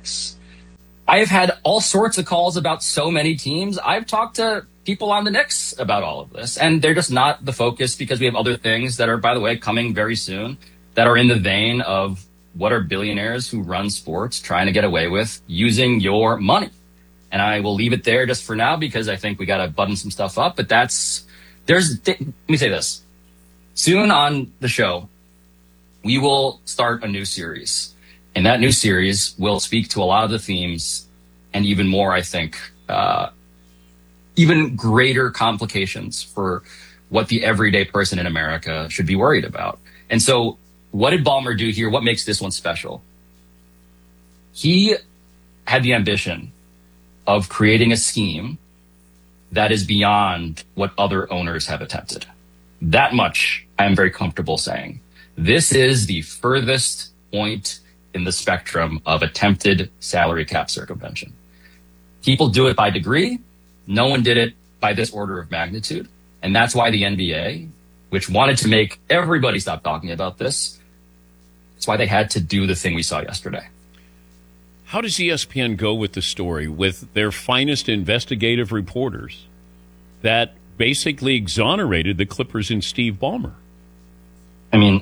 Knicks. I have had all sorts of calls about so many teams. I've talked to people on the Knicks about all of this, and they're just not the focus because we have other things that are, by the way, coming very soon that are in the vein of what are billionaires who run sports trying to get away with using your money. And I will leave it there just for now because I think we got to button some stuff up. But let me say this. Soon on the show, we will start a new series. And that new series will speak to a lot of the themes and even more, I think, even greater complications for what the everyday person in America should be worried about. And so what did Ballmer do here? What makes this one special? He had the ambition of creating a scheme that is beyond what other owners have attempted. That much I am very comfortable saying. This is the furthest point in the spectrum of attempted salary cap circumvention. People do it by degree. No one did it by this order of magnitude. And that's why the NBA, which wanted to make everybody stop talking about this, that's why they had to do the thing we saw yesterday. How does ESPN go with the story with their finest investigative reporters that basically exonerated the Clippers and Steve Ballmer? I mean,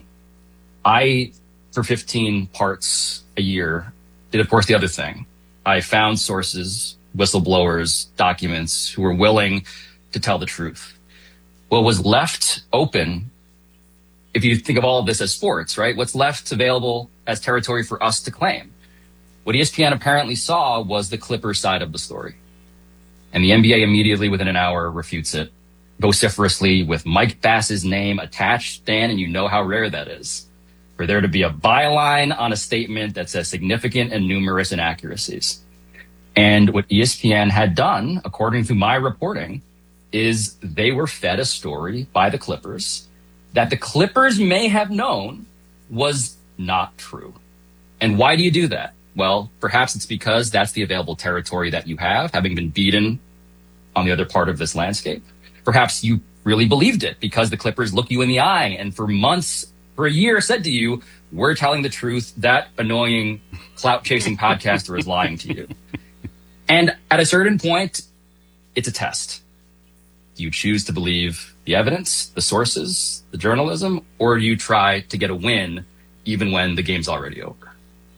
for 15 parts a year, did, of course, the other thing. I found sources, whistleblowers, documents who were willing to tell the truth. What was left open, if you think of all of this as sports, right? What's left available as territory for us to claim? What ESPN apparently saw was the Clippers side of the story. And the NBA immediately within an hour refutes it vociferously with Mike Bass's name attached, Dan, and you know how rare that is. For there to be a byline on a statement that says significant and numerous inaccuracies. And what ESPN had done, according to my reporting, is they were fed a story by the Clippers that the Clippers may have known was not true. And why do you do that? Well, perhaps it's because that's the available territory that you have, having been beaten on the other part of this landscape. Perhaps you really believed it because the Clippers look you in the eye and for months, for a year, said to you, we're telling the truth. That annoying clout-chasing podcaster is lying to you. And at a certain point, it's a test. Do you choose to believe the evidence, the sources, the journalism, or do you try to get a win even when the game's already over?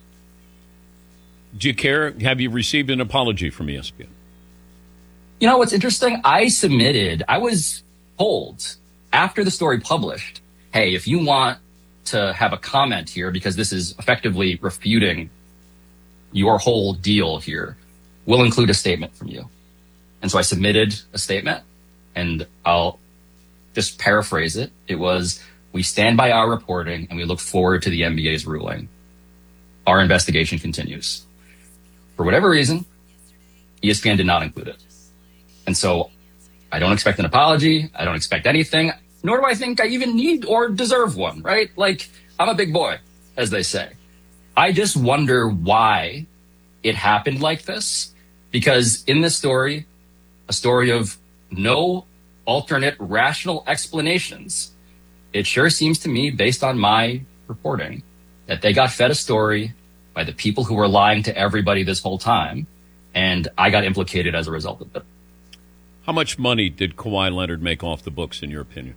Do you care? Have you received an apology from ESPN? You know, what's interesting? I was told after the story published, hey, if you want to have a comment here, because this is effectively refuting your whole deal here, we'll include a statement from you. And so I submitted a statement, and I'll just paraphrase it. It was, we stand by our reporting and we look forward to the NBA's ruling. Our investigation continues. For whatever reason, ESPN did not include it. And so I don't expect an apology. I don't expect anything, nor do I think I even need or deserve one, right? Like, I'm a big boy, as they say. I just wonder why it happened like this, because in this story, a story of no alternate rational explanations, it sure seems to me, based on my reporting, that they got fed a story by the people who were lying to everybody this whole time, and I got implicated as a result of it. How much money did Kawhi Leonard make off the books, in your opinion?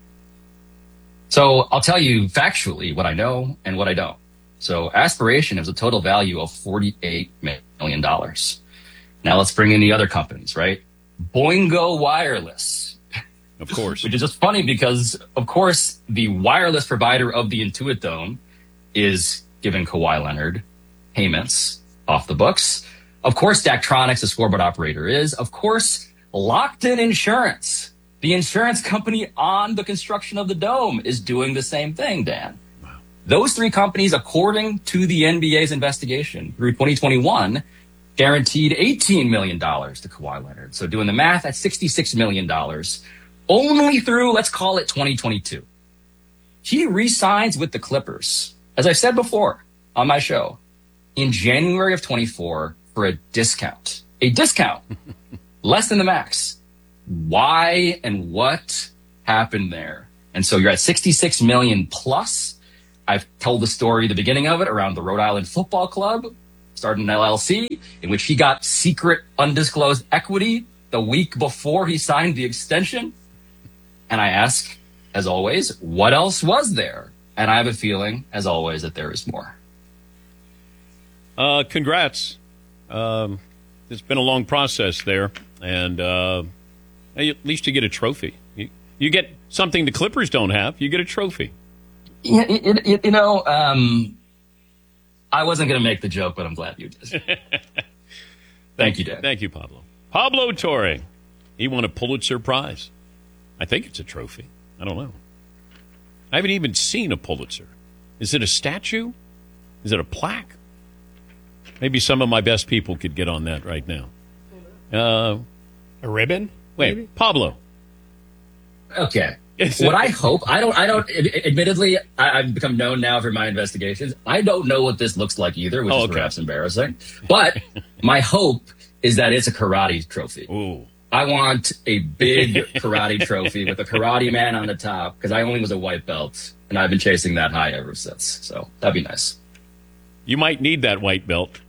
So I'll tell you factually what I know and what I don't. So Aspiration has a total value of $48 million. Now let's bring in the other companies, right? Boingo Wireless. Of course. Which is just funny because, of course, the wireless provider of the Intuit Dome is giving Kawhi Leonard payments off the books. Of course, Daktronics, the scoreboard operator, is. Of course, Locked In Insurance, the insurance company on the construction of the Dome, is doing the same thing, Dan. Wow. Those three companies, according to the NBA's investigation through 2021, guaranteed $18 million to Kawhi Leonard. So doing the math, that's $66 million only through, let's call it 2022. He re-signs with the Clippers, as I said before on my show, in January of 24 for a discount. A discount. Less than the max. Why and what happened there? And so you're at 66 million plus. I've told the story, the beginning of it, around the Rhode Island Football Club started an LLC in which he got secret undisclosed equity the week before he signed the extension. And I ask, as always, what else was there? And I have a feeling, as always, that there is more. Congrats. It's been a long process there. And at least you get a trophy. You get something the Clippers don't have. You get a trophy. I wasn't going to make the joke, but I'm glad you did. Thank you, Dan. Thank you, Pablo. Pablo Torre. He won a Pulitzer Prize. I think it's a trophy. I don't know. I haven't even seen a Pulitzer. Is it a statue? Is it a plaque? Maybe some of my best people could get on that right now. A ribbon? Wait, maybe? Pablo. Okay. What I hope, admittedly, I've become known now for my investigations. I don't know what this looks like either, which is perhaps embarrassing. But my hope is that it's a karate trophy. Ooh. I want a big karate trophy with a karate man on the top, because I only was a white belt, and I've been chasing that high ever since. So that'd be nice. You might need that white belt.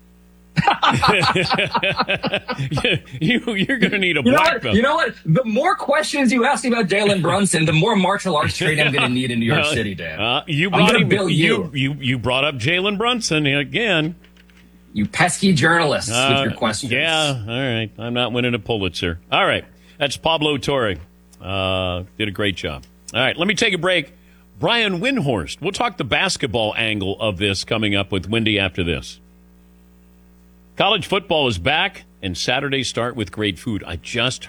You're going to need a black belt. You know what? The more questions you ask me about Jalen Brunson, the more martial arts training I'm going to need in New York City, Dan. You brought up Jalen Brunson again. You pesky journalists with your questions. Yeah, all right. I'm not winning a Pulitzer. All right. That's Pablo Torre. Did a great job. All right, let me take a break. Brian Windhorst. We'll talk the basketball angle of this coming up with Wendy after this. College football is back, and Saturdays start with great food. I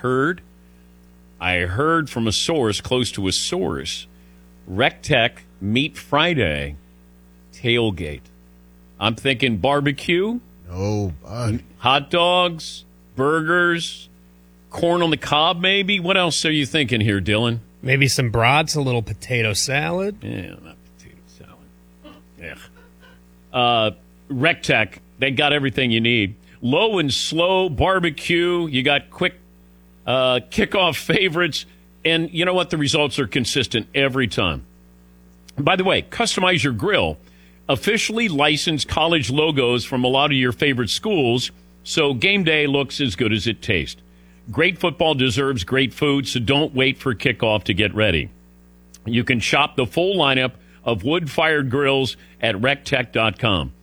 heard from a source close to a source, RecTech Meat Friday tailgate. I'm thinking barbecue. No, bud. Hot dogs, burgers, corn on the cob maybe. What else are you thinking here, Dylan? Maybe some brats, a little potato salad. Yeah, not potato salad. Yeah. RecTech, they got everything you need. Low and slow barbecue. You got quick kickoff favorites. And you know what? The results are consistent every time. By the way, customize your grill. Officially licensed college logos from a lot of your favorite schools, so game day looks as good as it tastes. Great football deserves great food, so don't wait for kickoff to get ready. You can shop the full lineup of wood-fired grills at rectech.com.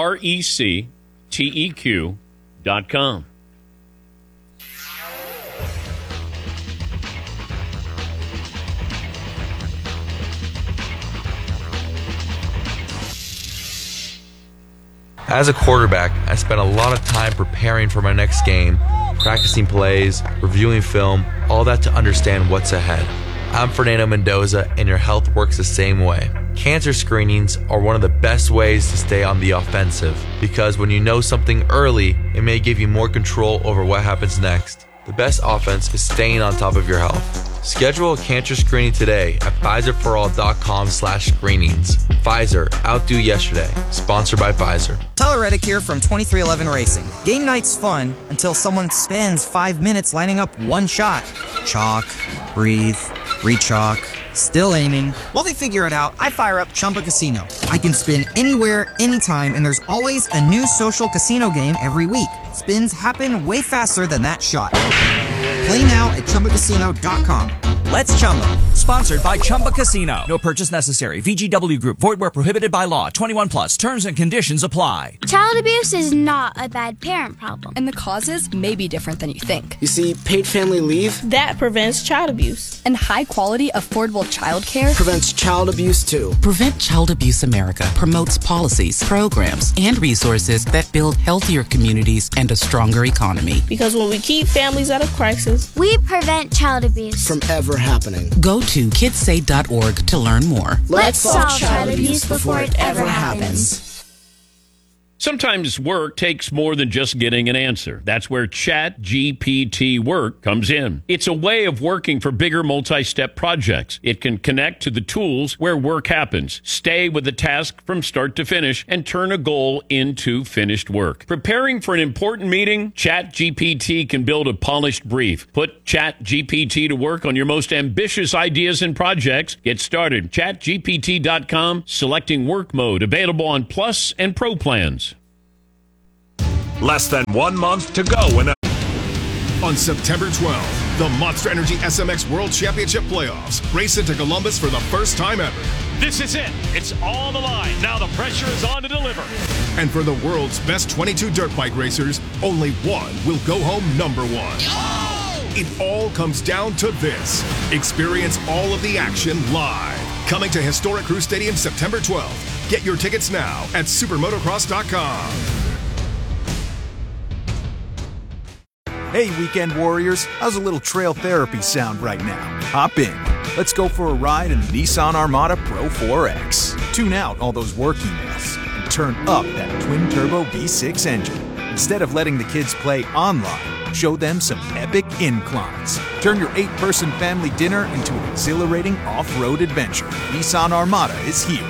RecTeq.com. As a quarterback, I spent a lot of time preparing for my next game, practicing plays, reviewing film, all that to understand what's ahead. I'm Fernando Mendoza, and your health works the same way. Cancer screenings are one of the best ways to stay on the offensive, because when you know something early, it may give you more control over what happens next. The best offense is staying on top of your health. Schedule a cancer screening today at PfizerForAll.com/screenings. Pfizer, outdo yesterday. Sponsored by Pfizer. Tyler Reddick here from 2311 Racing. Game night's fun until someone spends 5 minutes lining up one shot. Chalk, breathe, re-chalk, still aiming. While they figure it out, I fire up Chumba Casino. I can spin anywhere, anytime, and there's always a new social casino game every week. Spins happen way faster than that shot. Play now at ChumbaCasino.com. Let's Chumba. Sponsored by Chumba Casino. No purchase necessary. VGW Group. Void where prohibited by law. 21 plus. Terms and conditions apply. Child abuse is not a bad parent problem. And the causes may be different than you think. You see, paid family leave that prevents child abuse. And high-quality, affordable child care prevents child abuse, too. Prevent Child Abuse America promotes policies, programs, and resources that build healthier communities and a stronger economy. Because when we keep families out of crisis, we prevent child abuse from ever happening. Go to kidsaid.org to learn more. Let's solve child abuse before it ever happens. Sometimes work takes more than just getting an answer. That's where ChatGPT Work comes in. It's a way of working for bigger multi-step projects. It can connect to the tools where work happens, stay with the task from start to finish, and turn a goal into finished work. Preparing for an important meeting? ChatGPT can build a polished brief. Put ChatGPT to work on your most ambitious ideas and projects. Get started. ChatGPT.com, selecting work mode, available on Plus and Pro plans. Less than 1 month to go. On September 12th, the Monster Energy SMX World Championship Playoffs race into Columbus for the first time ever. This is it. It's on the line. Now the pressure is on to deliver. And for the world's best 22 dirt bike racers, only one will go home number one. It all comes down to this. Experience all of the action live. Coming to Historic Crew Stadium September 12th. Get your tickets now at supermotocross.com. Hey, weekend warriors, how's a little trail therapy sound right now? Hop in. Let's go for a ride in the Nissan Armada Pro 4X. Tune out all those work emails and turn up that twin-turbo V6 engine. Instead of letting the kids play online, show them some epic inclines. Turn your 8-person family dinner into an exhilarating off-road adventure. Nissan Armada is here.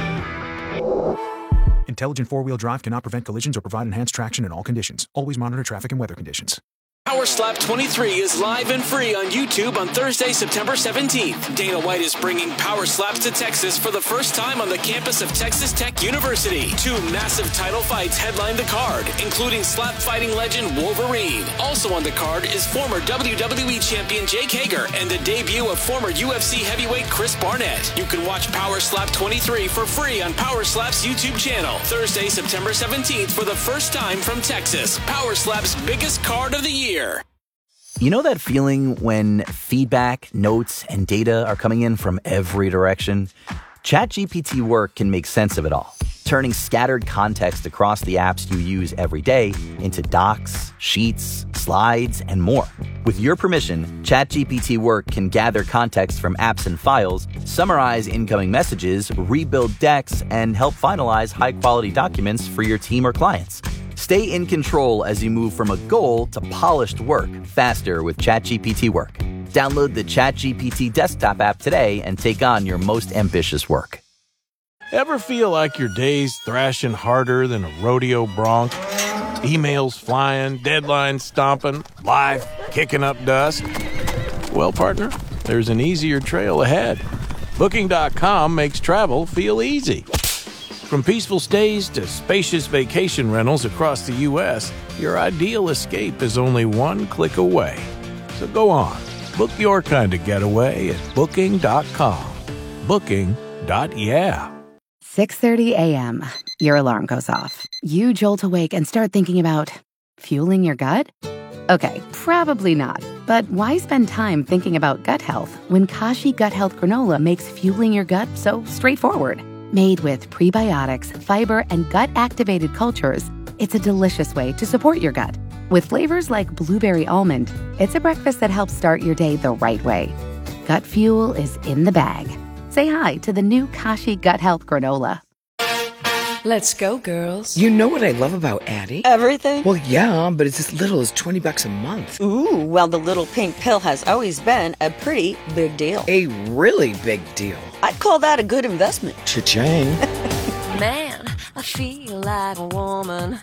Intelligent four-wheel drive cannot prevent collisions or provide enhanced traction in all conditions. Always monitor traffic and weather conditions. Power Slap 23 is live and free on YouTube on Thursday, September 17th. Dana White is bringing Power Slaps to Texas for the first time on the campus of Texas Tech University. 2 massive title fights headline the card, including slap fighting legend Wolverine. Also on the card is former WWE champion Jake Hager and the debut of former UFC heavyweight Chris Barnett. You can watch Power Slap 23 for free on Power Slap's YouTube channel. Thursday, September 17th for the first time from Texas. Power Slap's biggest card of the year. You know that feeling when feedback, notes, and data are coming in from every direction? ChatGPT Work can make sense of it all, turning scattered context across the apps you use every day into docs, sheets, slides, and more. With your permission, ChatGPT Work can gather context from apps and files, summarize incoming messages, rebuild decks, and help finalize high-quality documents for your team or clients. Stay in control as you move from a goal to polished work faster with ChatGPT Work. Download the ChatGPT desktop app today and take on your most ambitious work. Ever feel like your day's thrashing harder than a rodeo bronc? Emails flying, deadlines stomping, life kicking up dust? Well, partner, there's an easier trail ahead. Booking.com makes travel feel easy. From peaceful stays to spacious vacation rentals across the U.S., your ideal escape is only one click away. So go on, book your kind of getaway at Booking.com. Booking.yeah. 6:30 a.m. Your alarm goes off. You jolt awake and start thinking about fueling your gut? Okay, probably not. But why spend time thinking about gut health when Kashi Gut Health Granola makes fueling your gut so straightforward? Made with prebiotics, fiber, and gut-activated cultures, it's a delicious way to support your gut. With flavors like blueberry almond, it's a breakfast that helps start your day the right way. Gut fuel is in the bag. Say hi to the new Kashi Gut Health Granola. Let's go, girls. You know what I love about Addie? Everything? Well, yeah, but it's as little as $20 a month. Ooh, well, the little pink pill has always been a pretty big deal. A really big deal. I'd call that a good investment. Cha-ching. Man, I feel like a woman.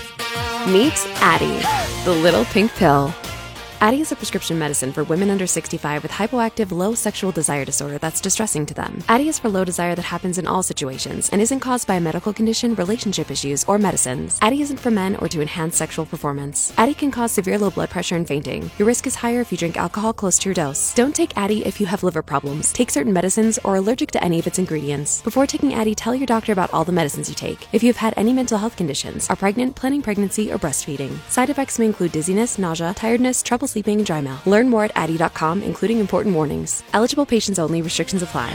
Meet Addie, the little pink pill. Addie is a prescription medicine for women under 65 with hypoactive low sexual desire disorder that's distressing to them. Addie is for low desire that happens in all situations and isn't caused by a medical condition, relationship issues, or medicines. Addie isn't for men or to enhance sexual performance. Addie can cause severe low blood pressure and fainting. Your risk is higher if you drink alcohol close to your dose. Don't take Addie if you have liver problems, take certain medicines, or are allergic to any of its ingredients. Before taking Addie, tell your doctor about all the medicines you take. If you have had any mental health conditions, are pregnant, planning pregnancy, or breastfeeding. Side effects may include dizziness, nausea, tiredness, trouble sleeping, and dry mouth. Learn more at Addie.com, including important warnings. Eligible patients only. Restrictions apply.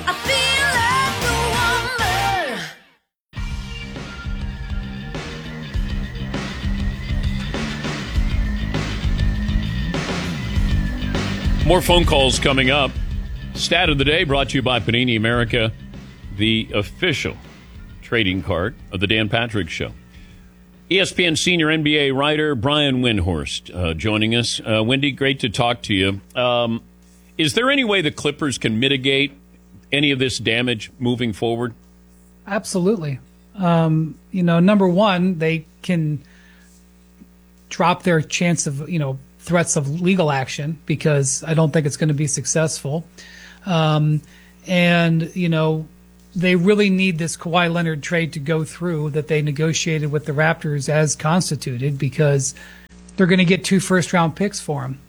More phone calls coming up. Stat of the day brought to you by Panini America, the official trading card of the Dan Patrick Show. ESPN senior NBA writer Brian Windhorst joining us. Wendy, great to talk to you. Is there any way the Clippers can mitigate any of this damage moving forward? Absolutely. Number one, they can drop their chance of, threats of legal action because I don't think it's going to be successful. they really need this Kawhi Leonard trade to go through that they negotiated with the Raptors as constituted, because they're going to get 2 first-round picks for him.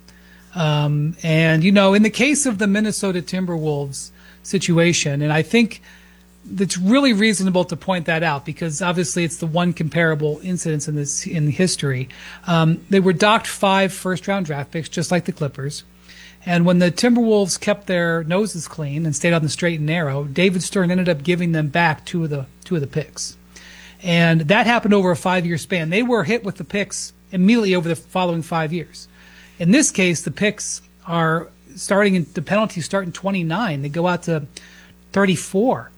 And, in the case of the Minnesota Timberwolves situation, and I think it's really reasonable to point that out because obviously it's the one comparable incident in history. They were docked 5 first-round draft picks, just like the Clippers. And when the Timberwolves kept their noses clean and stayed on the straight and narrow, David Stern ended up giving them back two of the picks. And that happened over a 5-year span. They were hit with the picks immediately over the following 5 years. In this case, the picks are the penalties start in 29. They go out to 34.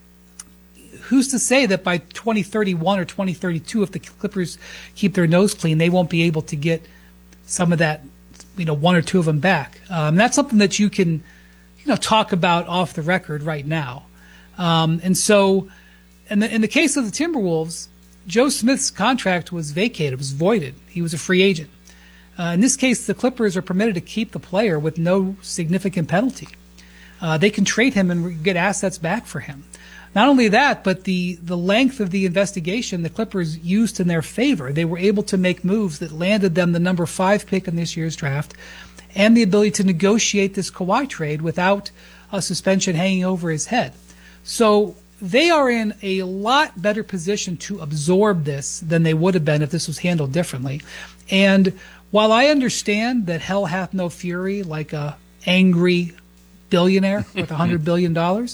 Who's to say that by 2031 or 2032, if the Clippers keep their nose clean, they won't be able to get some of that, 1 or 2 of them back? That's something that you can, talk about off the record right now. And so, in the case of the Timberwolves, Joe Smith's contract was vacated, was voided. He was a free agent. In this case, the Clippers are permitted to keep the player with no significant penalty. They can trade him and get assets back for him. Not only that, but the length of the investigation the Clippers used in their favor. They were able to make moves that landed them the number 5 pick in this year's draft and the ability to negotiate this Kawhi trade without a suspension hanging over his head. So they are in a lot better position to absorb this than they would have been if this was handled differently. And while I understand that hell hath no fury like a angry billionaire with $100 billion,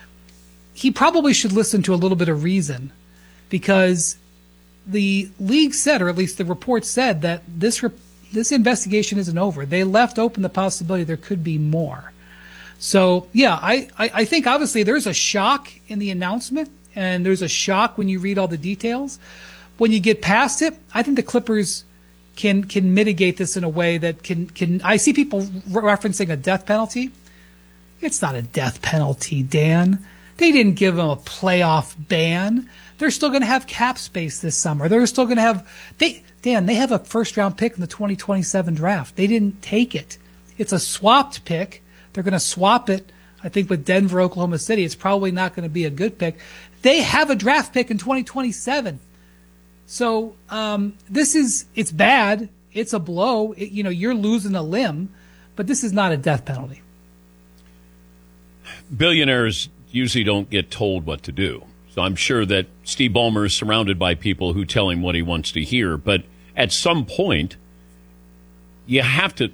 he probably should listen to a little bit of reason, because the league said, or at least the report said, that this investigation isn't over. They left open the possibility there could be more. So, yeah, I think obviously there's a shock in the announcement, and there's a shock when you read all the details. When you get past it, I think the Clippers can mitigate this in a way that can. I see people referencing a death penalty. It's not a death penalty, Dan. They didn't give them a playoff ban. They're still going to have cap space this summer. They're still going to have they have a first-round pick in the 2027 draft. They didn't take it. It's a swapped pick. They're going to swap it, I think, with Denver, Oklahoma City. It's probably not going to be a good pick. They have a draft pick in 2027. So it's bad. It's a blow. You're losing a limb, but this is not a death penalty. Billionaires usually don't get told what to do. So I'm sure that Steve Ballmer is surrounded by people who tell him what he wants to hear. But at some point, you have to.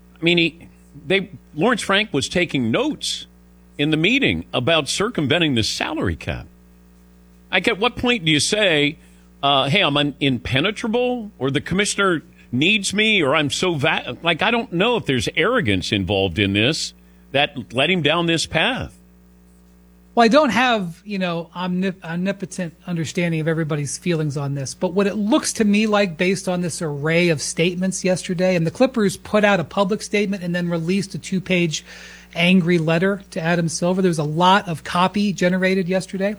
Lawrence Frank was taking notes in the meeting about circumventing the salary cap. At what point do you say, hey, I'm impenetrable, or the commissioner needs me, or I'm so I don't know if there's arrogance involved in this that led him down this path. Well, I don't have, omnipotent understanding of everybody's feelings on this, but what it looks to me like, based on this array of statements yesterday, and the Clippers put out a public statement and then released a 2-page angry letter to Adam Silver. There was a lot of copy generated yesterday.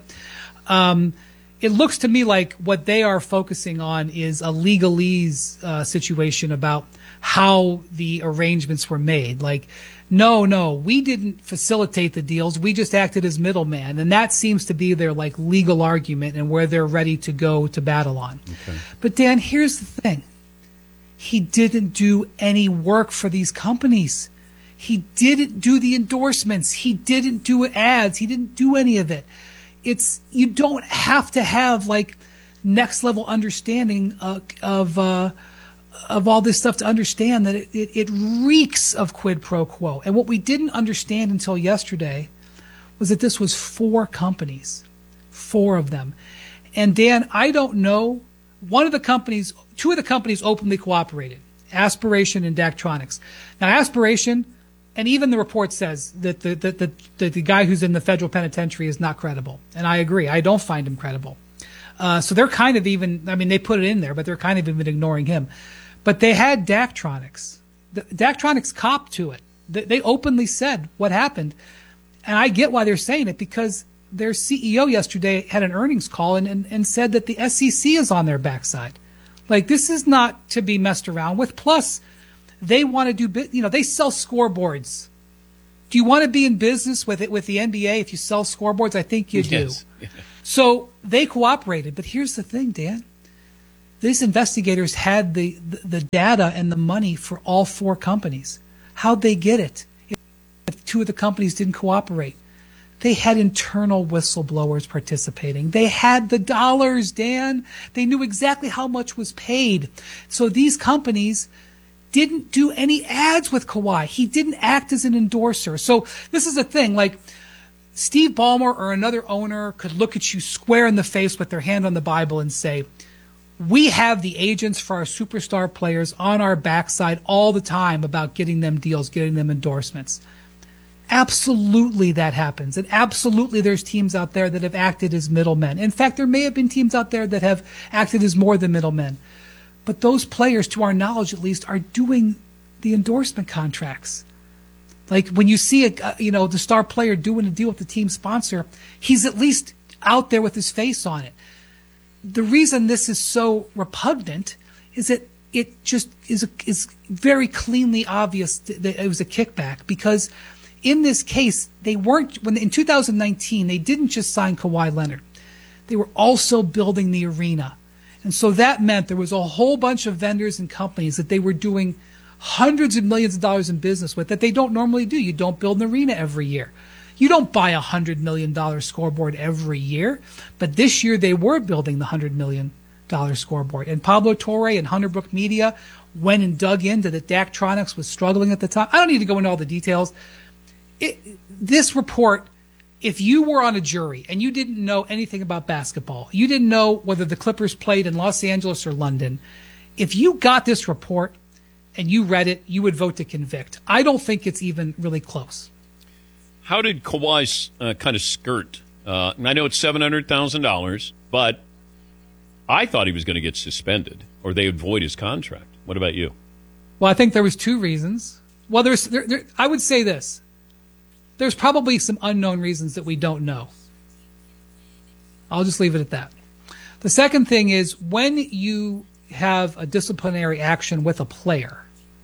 It looks to me like what they are focusing on is a legalese situation about how the arrangements were made. No, we didn't facilitate the deals. We just acted as middleman. And that seems to be their legal argument and where they're ready to go to battle on. Okay. But Dan, here's the thing. He didn't do any work for these companies. He didn't do the endorsements. He didn't do ads. He didn't do any of it. You don't have to have next level understanding of all this stuff to understand that it reeks of quid pro quo. And what we didn't understand until yesterday was that this was 4 companies, 4 of them. And Dan, I don't know. 2 of the companies openly cooperated, Aspiration and Daktronics. Now, Aspiration, and even the report says that the guy who's in the federal penitentiary is not credible. And I agree. I don't find him credible. So they're kind of even, they put it in there, but they're kind of even ignoring him. But they had Daktronics. Daktronics copped to it. They openly said what happened. And I get why they're saying it, because their CEO yesterday had an earnings call and said that the SEC is on their backside. This is not to be messed around with. Plus, they want to do, they sell scoreboards Do you want to be in business with it with the NBA if you sell scoreboards? I think you do. Yes. So they cooperated. But here's the thing, Dan. These investigators had the data and the money for all 4 companies. How'd they get it if 2 of the companies didn't cooperate? They had internal whistleblowers participating. They had the dollars, Dan. They knew exactly how much was paid. So these companies didn't do any ads with Kawhi. He didn't act as an endorser. So this is a thing, like Steve Ballmer or another owner could look at you square in the face with their hand on the Bible and say, we have the agents for our superstar players on our backside all the time about getting them deals, getting them endorsements. Absolutely that happens. And absolutely there's teams out there that have acted as middlemen. In fact, there may have been teams out there that have acted as more than middlemen. But those players, to our knowledge at least, are doing the endorsement contracts. Like when you see the star player doing a deal with the team sponsor, he's at least out there with his face on it. The reason this is so repugnant is that it just is very cleanly obvious that it was a kickback, because in this case, in 2019, they didn't just sign Kawhi Leonard. They were also building the arena. And so that meant there was a whole bunch of vendors and companies that they were doing hundreds of millions of dollars in business with that they don't normally do. You don't build an arena every year. You don't buy a $100 million scoreboard every year. But this year they were building the $100 million scoreboard. And Pablo Torre and Hunter Brook Media went and dug into that Daktronics was struggling at the time. I don't need to go into all the details. This report, if you were on a jury and you didn't know anything about basketball, you didn't know whether the Clippers played in Los Angeles or London, if you got this report and you read it, you would vote to convict. I don't think it's even really close. How did Kawhi kind of skirt? I know it's $700,000, but I thought he was going to get suspended or they would void his contract. What about you? Well, I think there was 2 reasons. Well, I would say this. There's probably some unknown reasons that we don't know. I'll just leave it at that. The second thing is when you have a disciplinary action with a player,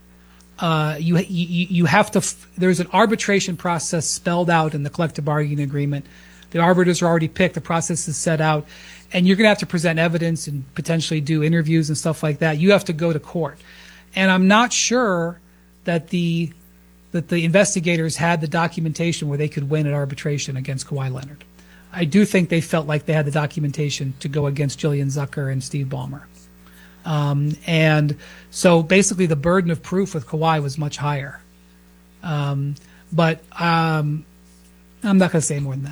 you have to. There's an arbitration process spelled out in the collective bargaining agreement. The arbiters are already picked. The process is set out, and you're going to have to present evidence and potentially do interviews and stuff like that. You have to go to court, and I'm not sure that the investigators had the documentation where they could win at arbitration against Kawhi Leonard. I do think they felt like they had the documentation to go against Jillian Zucker and Steve Ballmer. And so basically the burden of proof with Kawhi was much higher. But I'm not going to say more than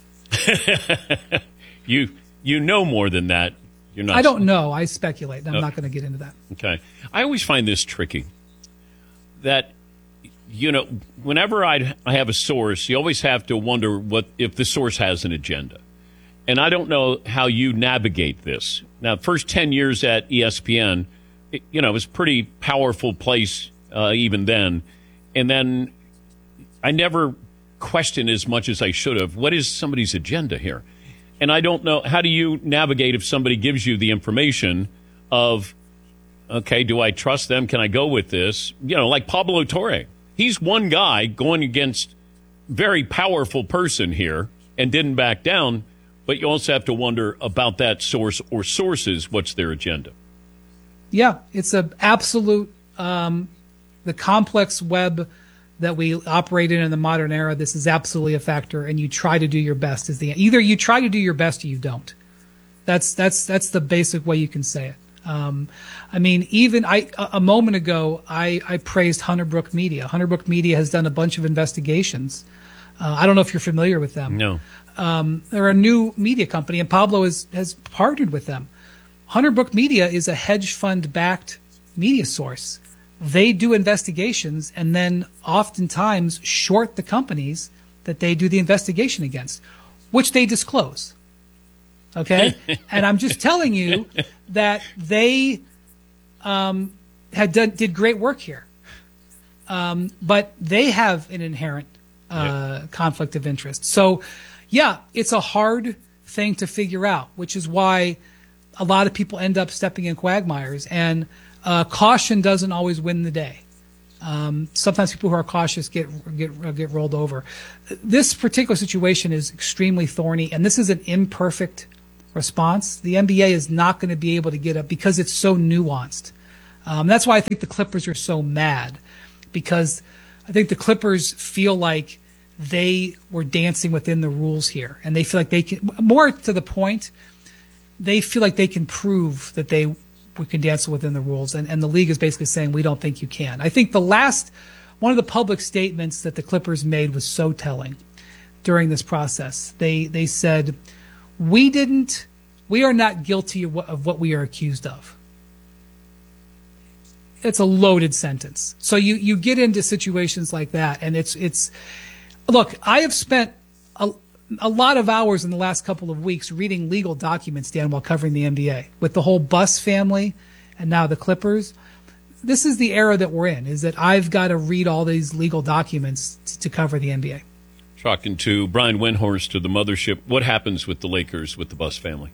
that. You know more than that. You're not. I don't know. I speculate. I'm not going to get into that. Okay. I always find this tricky. That, whenever I have a source, you always have to wonder if the source has an agenda. And I don't know how you navigate this. Now, first 10 years at ESPN, it was a pretty powerful place even then. And then I never questioned as much as I should have. What is somebody's agenda here? And I don't know. How do you navigate if somebody gives you the information of, okay, do I trust them? Can I go with this? Like Pablo Torre. He's one guy going against very powerful person here and didn't back down, but you also have to wonder about that source or sources. What's their agenda? Yeah, it's an absolute, the complex web that we operate in the modern era. This is absolutely a factor, and you try to do your best. Either you try to do your best or you don't. That's the basic way you can say it. Even a moment ago, I praised Hunter Brook Media. Hunter Brook Media has done a bunch of investigations. I don't know if you're familiar with them. No. They're a new media company, and Pablo has partnered with them. Hunter Brook Media is a hedge fund-backed media source. They do investigations and then oftentimes short the companies that they do the investigation against, which they disclose. Okay? And I'm just telling you that they did great work here. But they have an inherent conflict of interest. So, yeah, it's a hard thing to figure out, which is why a lot of people end up stepping in quagmires. And caution doesn't always win the day. Sometimes people who are cautious get rolled over. This particular situation is extremely thorny, and this is an imperfect response. The NBA is not going to be able to get up because it's so nuanced. That's why I think the Clippers are so mad, because I think the Clippers feel like they were dancing within the rules here, and they feel like they can, more to the point, they feel like they can prove that we can dance within the rules, and the league is basically saying we don't think you can. I think one of the public statements that the Clippers made was so telling during this process. They said, we are not guilty of what we are accused of. It's a loaded sentence. So you get into situations like that, and it's look, I have spent a lot of hours in the last couple of weeks reading legal documents, Dan, while covering the NBA, with the whole Buss family and now the Clippers. This is the era that we're in, is that I've got to read all these legal documents to cover the NBA. Talking to Brian Windhorst of the Mothership, what happens with the Lakers, with the Buss family?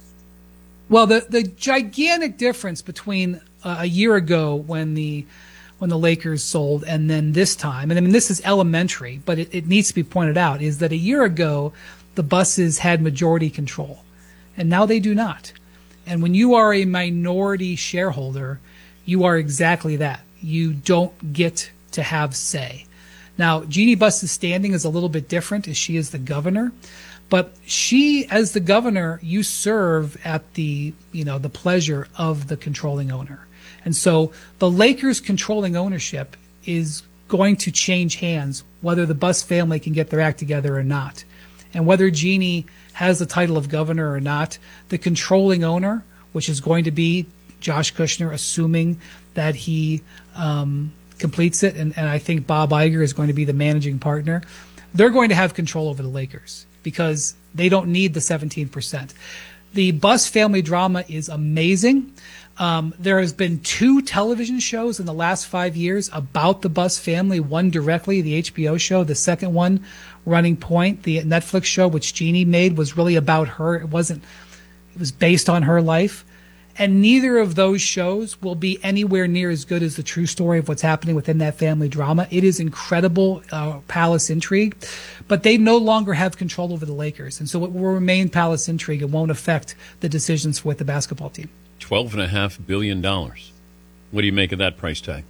Well, the gigantic difference between a year ago when the Lakers sold and then this time, and I mean this is elementary, but it needs to be pointed out, is that a year ago the Busses had majority control, and now they do not. And when you are a minority shareholder, you are exactly that. You don't get to have say. Now, Jeannie Buss's standing is a little bit different, as she is the governor. But she, as the governor, you serve at the pleasure of the controlling owner. And so the Lakers controlling ownership is going to change hands, whether the Buss family can get their act together or not. And whether Jeannie has the title of governor or not, the controlling owner, which is going to be Josh Kushner, assuming that he completes it, and I think Bob Iger is going to be the managing partner, they're going to have control over the Lakers, because they don't need the 17%. The Buss family drama is amazing. There has been 2 television shows in the last 5 years about the Buss family, one directly, the HBO show, the second one, Running Point, the Netflix show, which Jeannie made, was really about her. It was based on her life. And neither of those shows will be anywhere near as good as the true story of what's happening within that family drama. It is incredible palace intrigue, but they no longer have control over the Lakers. And so it will remain palace intrigue. It won't affect the decisions with the basketball team. $12.5 billion. What do you make of that price tag?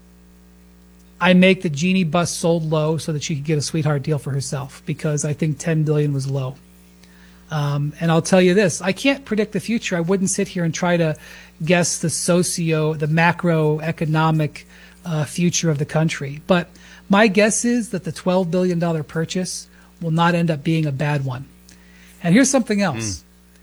I make that Jeannie Buss sold low so that she could get a sweetheart deal for herself, because I think $10 billion was low. And I'll tell you this, I can't predict the future. I wouldn't sit here and try to guess the macroeconomic future of the country. But my guess is that the $12 billion purchase will not end up being a bad one. And here's something else.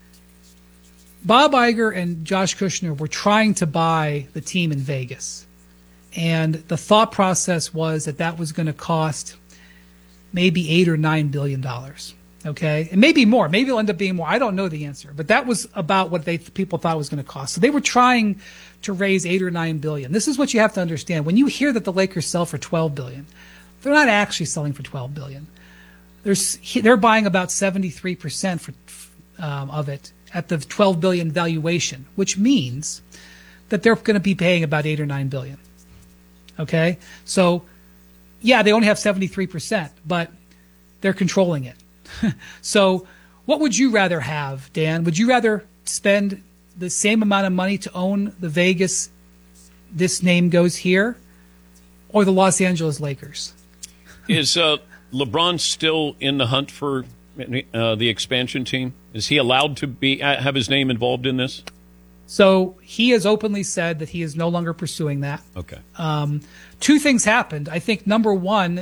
Bob Iger and Josh Kushner were trying to buy the team in Vegas. And the thought process was that was going to cost maybe $8 or $9 billion. Okay, and maybe more. Maybe it'll end up being more. I don't know the answer, but that was about what people thought it was going to cost. So they were trying to raise $8 or $9 billion. This is what you have to understand. When you hear that the Lakers sell for $12 billion, they're not actually selling for $12 billion. They're buying about 73% of it at the $12 billion valuation, which means that they're going to be paying about $8 or $9 billion. Okay, so yeah, they only have 73%, but they're controlling it. So what would you rather have, Dan? Would you rather spend the same amount of money to own the Vegas, this name goes here, or the Los Angeles Lakers? Is LeBron still in the hunt for the expansion team? Is he allowed to have his name involved in this? So he has openly said that he is no longer pursuing that. Okay. 2 things happened. I think number one,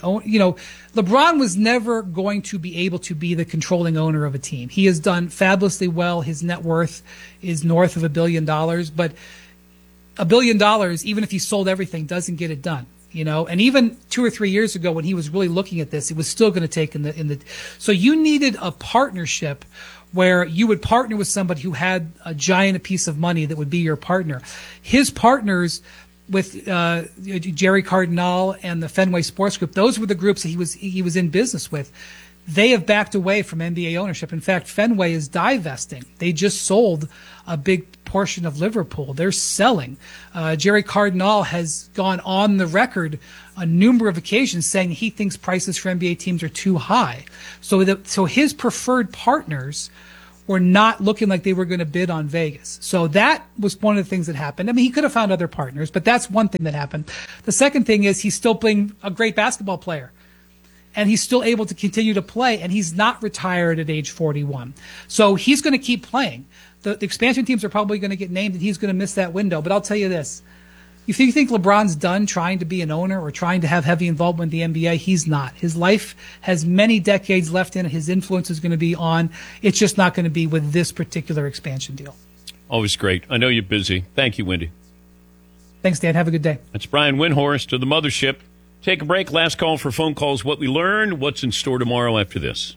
LeBron was never going to be able to be the controlling owner of a team. He has done fabulously well. His net worth is north of $1 billion, but $1 billion, even if he sold everything, doesn't get it done. And even 2 or 3 years ago, when he was really looking at this, it was still going to take in the. So you needed a partnership where you would partner with somebody who had a giant piece of money that would be your partner. His partners with Jerry Cardinal and the Fenway Sports Group, those were the groups that he was in business with. They have backed away from NBA ownership. In fact, Fenway is divesting. They just sold a big portion of Liverpool. They're selling. Jerry Cardinal has gone on the record a number of occasions saying he thinks prices for NBA teams are too high. So his preferred partners were not looking like they were going to bid on Vegas. So that was one of the things that happened. I mean, he could have found other partners, but that's one thing that happened. The second thing is he's still playing a great basketball player. And he's still able to continue to play, and he's not retired at age 41. So he's going to keep playing. The expansion teams are probably going to get named, and he's going to miss that window. But I'll tell you this. If you think LeBron's done trying to be an owner or trying to have heavy involvement in the NBA, he's not. His life has many decades left in it. His influence is going to be on. It's just not going to be with this particular expansion deal. Always great. I know you're busy. Thank you, Wendy. Thanks, Dan. Have a good day. That's Brian Windhorst to the Mothership. Take a break. Last call for phone calls. What we learned. What's in store tomorrow after this?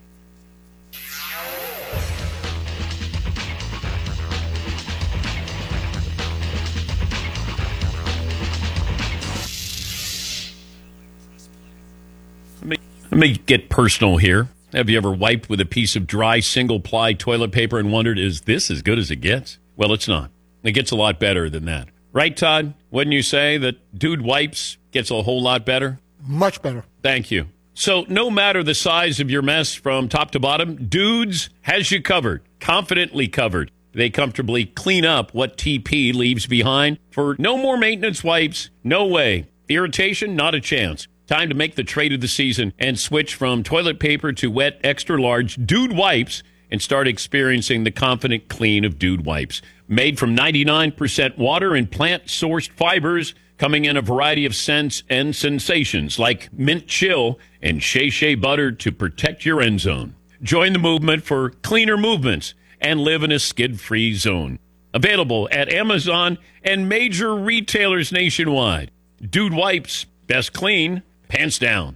Let me get personal here. Have you ever wiped with a piece of dry single-ply toilet paper and wondered, is this as good as it gets? Well, it's not. It gets a lot better than that. Right, Todd? Wouldn't you say that Dude Wipes gets a whole lot better? Much better. Thank you. So no matter the size of your mess from top to bottom, Dudes has you covered, confidently covered. They comfortably clean up what TP leaves behind. For no more maintenance wipes, no way. Irritation, not a chance. Time to make the trade of the season and switch from toilet paper to wet, extra large Dude Wipes and start experiencing the confident clean of Dude Wipes. Made from 99% water and plant-sourced fibers, coming in a variety of scents and sensations like mint chill and shea shea butter to protect your end zone. Join the movement for cleaner movements and live in a skid-free zone. Available at Amazon and major retailers nationwide. Dude Wipes, best clean, pants down.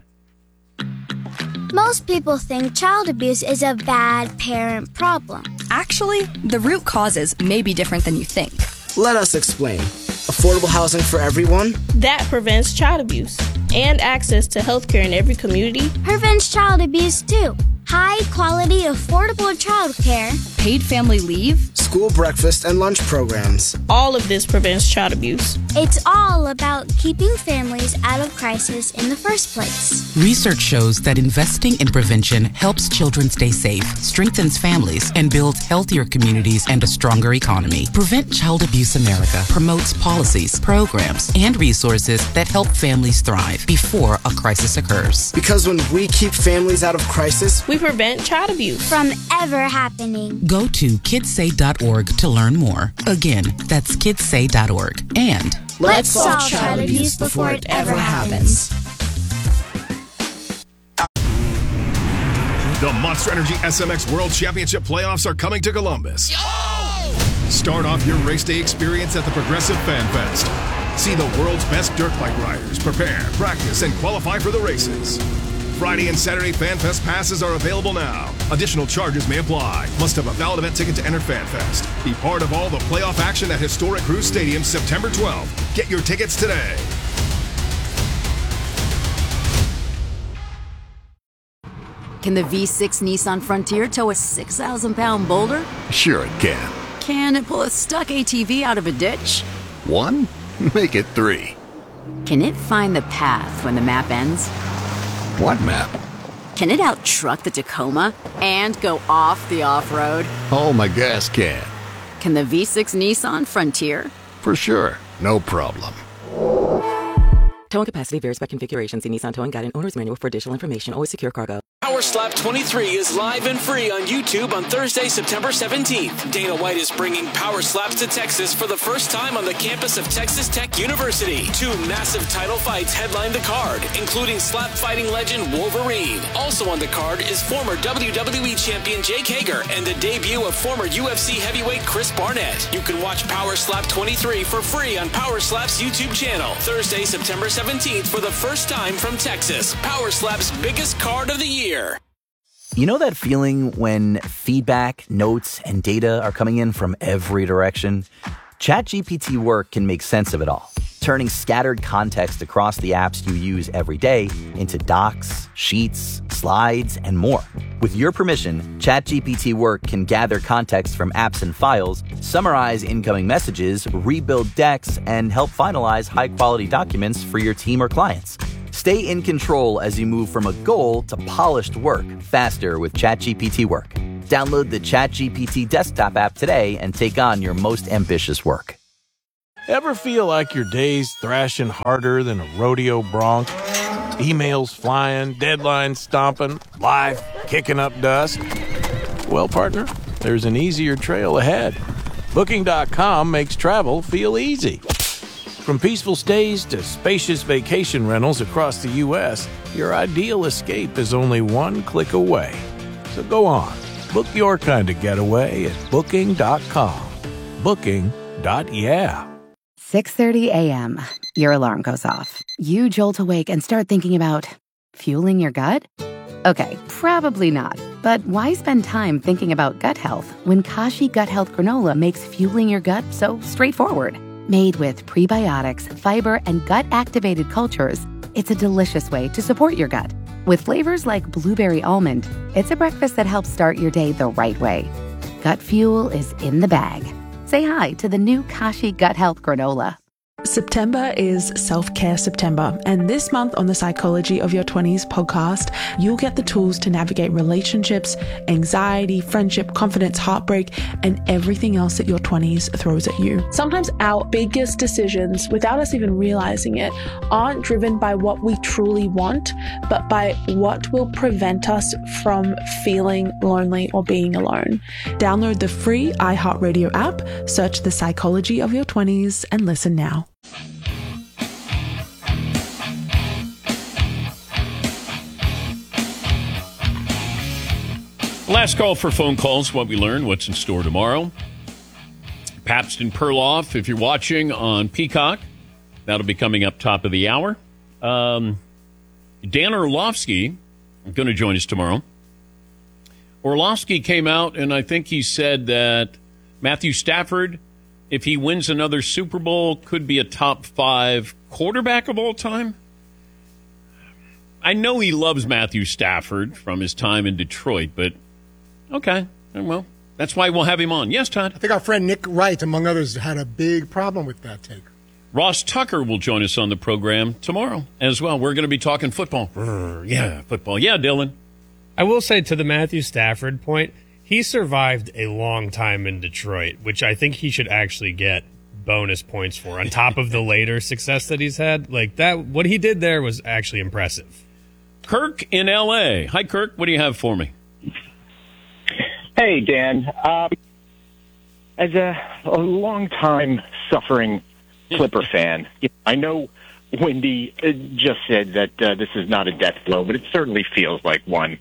Most people think child abuse is a bad parent problem. Actually, the root causes may be different than you think. Let us explain. Affordable housing for everyone. That prevents child abuse. And access to healthcare in every community. Prevents child abuse too. High quality, affordable childcare. Paid family leave. School breakfast and lunch programs. All of this prevents child abuse. It's all about keeping families out of crisis in the first place. Research shows that investing in prevention helps children stay safe, strengthens families, and builds healthier communities and a stronger economy. Prevent Child Abuse America promotes policies, programs, and resources that help families thrive before a crisis occurs. Because when we keep families out of crisis, we prevent child abuse from ever happening. Go to kidssay.org to learn more. Again, that's kidssay.org. And let's solve child abuse before it ever happens. The Monster Energy SMX World Championship playoffs are coming to Columbus. Start off your race day experience at the Progressive Fan Fest. See the world's best dirt bike riders prepare, practice, and qualify for the races. Friday and Saturday Fan Fest passes are available now. Additional charges may apply. Must have a valid event ticket to enter Fan Fest. Be part of all the playoff action at historic Cruise Stadium September 12th. Get your tickets today. Can the V6 Nissan Frontier tow a 6,000-pound boulder? Sure it can. Can it pull a stuck ATV out of a ditch? 1? Make it 3. Can it find the path when the map ends? What map? Can it out-truck the Tacoma and go off the off-road? Oh, my gas can. Can the V6 Nissan Frontier? For sure. No problem. Towing capacity varies by configuration. See Nissan Towing Guide and Owner's Manual for additional information. Always secure cargo. Power Slap 23 is live and free on YouTube on Thursday, September 17th. Dana White is bringing Power Slaps to Texas for the first time on the campus of Texas Tech University. 2 massive title fights headline the card, including slap fighting legend Wolverine. Also on the card is former WWE champion Jake Hager and the debut of former UFC heavyweight Chris Barnett. You can watch Power Slap 23 for free on Power Slap's YouTube channel. Thursday, September 17th for the first time from Texas. Power Slap's biggest card of the year. You know that feeling when feedback, notes, and data are coming in from every direction? ChatGPT Work can make sense of it all, turning scattered context across the apps you use every day into docs, sheets, slides, and more. With your permission, ChatGPT Work can gather context from apps and files, summarize incoming messages, rebuild decks, and help finalize high-quality documents for your team or clients. Stay in control as you move from a goal to polished work faster with ChatGPT Work. Download the ChatGPT desktop app today and take on your most ambitious work. Ever feel like your day's thrashing harder than a rodeo bronc? Emails flying, deadlines stomping, life kicking up dust? Well, partner, there's an easier trail ahead. Booking.com makes travel feel easy. From peaceful stays to spacious vacation rentals across the U.S., your ideal escape is only one click away. So go on, book your kind of getaway at Booking.com. Booking.yeah. 6:30 a.m. Your alarm goes off. You jolt awake and start thinking about fueling your gut? Okay, probably not. But why spend time thinking about gut health when Kashi Gut Health Granola makes fueling your gut so straightforward? Made with prebiotics, fiber, and gut-activated cultures, it's a delicious way to support your gut. With flavors like blueberry almond, it's a breakfast that helps start your day the right way. Gut fuel is in the bag. Say hi to the new Kashi Gut Health Granola. September is Self-Care September, and this month on the Psychology of Your 20s podcast, you'll get the tools to navigate relationships, anxiety, friendship, confidence, heartbreak, and everything else that your 20s throws at you. Sometimes our biggest decisions, without us even realizing it, aren't driven by what we truly want, but by what will prevent us from feeling lonely or being alone. Download the free iHeartRadio app, search the Psychology of Your 20s, and listen now. Last call for phone calls, what we learned, what's in store tomorrow. Pabst and Perloff, if you're watching on Peacock, that'll be coming up top of the hour. Dan Orlovsky going to join us tomorrow. Orlovsky came out, and I think he said that Matthew Stafford, if he wins another Super Bowl, could be a top 5 quarterback of all time. I know he loves Matthew Stafford from his time in Detroit, but okay, well, that's why we'll have him on. Yes, Todd? I think our friend Nick Wright, among others, had a big problem with that take. Ross Tucker will join us on the program tomorrow as well. We're going to be talking football. Yeah, football. Yeah, Dylan. I will say to the Matthew Stafford point, he survived a long time in Detroit, which I think he should actually get bonus points for on top of the later success that he's had. Like that, what he did there was actually impressive. Kirk in L.A. Hi, Kirk. What do you have for me? Hey, Dan. As a long-time suffering Clipper fan, I know Wendy just said that this is not a death blow, but it certainly feels like one.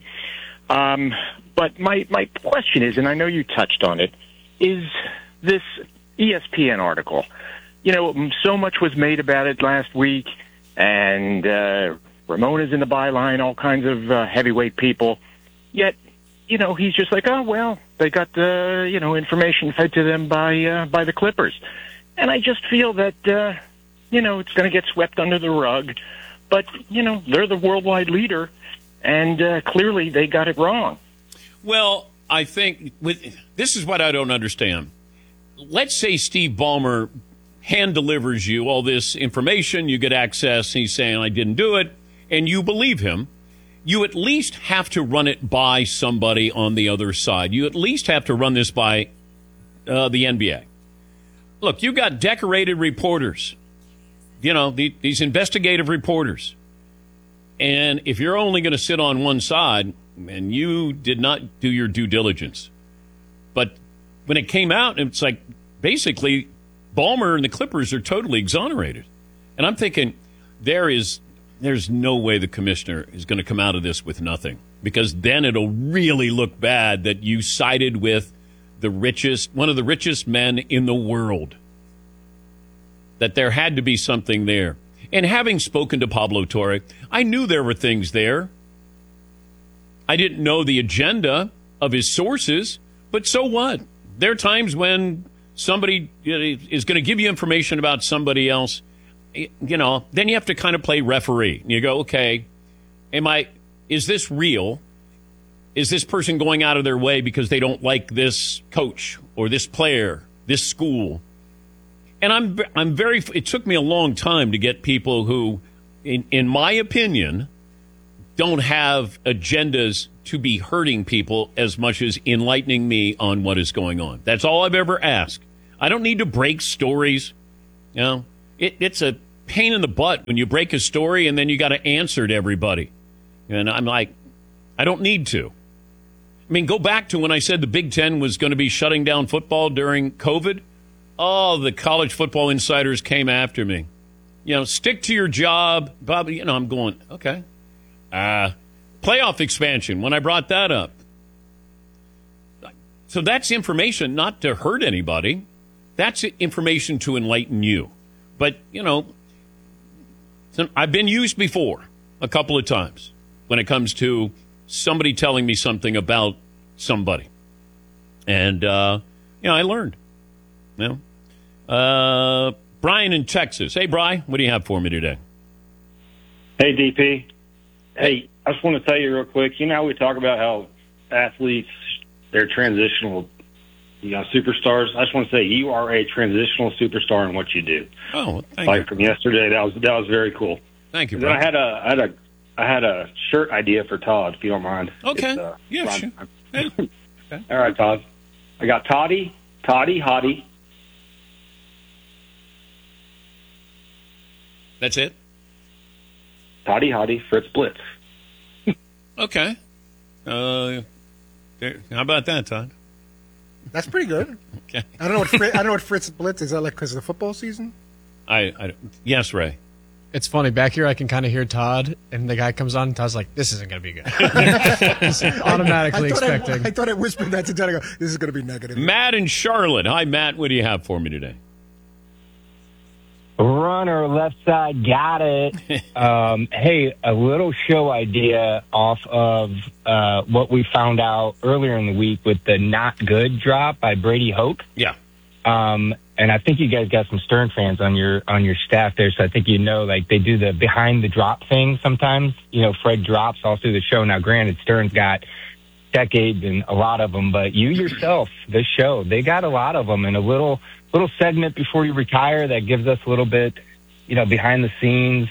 But my question is, and I know you touched on it, is this ESPN article. You know, so much was made about it last week, and Ramona's in the byline, all kinds of heavyweight people. Yet, you know, he's just like, oh, well, they got the, information fed to them by the Clippers. And I just feel that, it's going to get swept under the rug. But, they're the worldwide leader, and clearly they got it wrong. Well, I think this is what I don't understand. Let's say Steve Ballmer hand delivers you all this information, you get access, and he's saying, I didn't do it, and you believe him. You at least have to run it by somebody on the other side. You at least have to run this by the NBA. Look, you got decorated reporters, these investigative reporters. And if you're only going to sit on one side, and you did not do your due diligence. But when it came out, it's like basically Ballmer and the Clippers are totally exonerated. And I'm thinking there's no way the commissioner is going to come out of this with nothing, because then it'll really look bad that you sided with one of the richest men in the world, that there had to be something there. And having spoken to Pablo Torre, I knew there were things there. I didn't know the agenda of his sources, but so what? There are times when somebody is going to give you information about somebody else, then you have to kind of play referee. You go, okay, am I is this real? Is this person going out of their way because they don't like this coach or this player, this school? And I'm very. It took me a long time to get people who, in my opinion, don't have agendas to be hurting people as much as enlightening me on what is going on. That's all I've ever asked. I don't need to break stories. You know, it's a pain in the butt when you break a story and then you got to answer to everybody. And I'm like, I don't need to. I mean, go back to when I said the Big Ten was going to be shutting down football during COVID. Oh, the college football insiders came after me. You know, stick to your job. Bob, you know, I'm going, okay. Playoff expansion, when I brought that up. So that's information not to hurt anybody. That's information to enlighten you. But, you know, I've been used before a couple of times when it comes to somebody telling me something about somebody. And, you know, I learned. You know? Brian in Texas. Hey, Brian, what do you have for me today? Hey, DP. Hey, I just want to tell you real quick, you know how we talk about how athletes, they're transitional, you know, superstars? I just want to say you are a transitional superstar in what you do. Oh, thank you. Like from yesterday, that was very cool. Thank you, Then Brian. I had a shirt idea for Todd, if you don't mind. Okay. Yeah, sure. Okay. All right, Todd. I got Toddy, Hottie. That's it? Toddy, Hottie, Fritz Blitz. Okay. How about that, Todd? That's pretty good. Okay. I don't know what Fritz Blitz is. That like because of the football season? Yes, Ray. It's funny. Back here, I can kind of hear Todd, and the guy comes on, and Todd's like, this isn't going to be good. Just automatically expecting. I thought I whispered that to Todd. I go, this is going to be negative. Matt in Charlotte. Hi, Matt. What do you have for me today? Runner, left side, got it. Hey, a little show idea off of what we found out earlier in the week with the Not Good drop by Brady Hoke. Yeah. And I think you guys got some Stern fans on your staff there, so I think you know, like, they do the behind the drop thing sometimes. You know, Fred drops all through the show. Now, granted, Stern's got decades and a lot of them, but you yourself, this show, they got a lot of them, and a little segment before you retire that gives us a little bit, you know, behind the scenes